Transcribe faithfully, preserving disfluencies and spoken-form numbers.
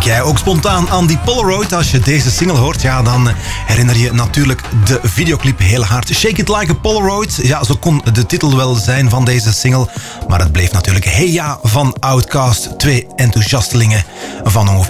Denk jij ook spontaan aan die Polaroid? Als je deze single hoort, ja, dan herinner je natuurlijk de videoclip heel hard. Shake It Like a Polaroid. Ja, zo kon de titel wel zijn van deze single. Maar het bleef natuurlijk Hey Ja van Outkast. Twee enthousiastelingen van ongeveer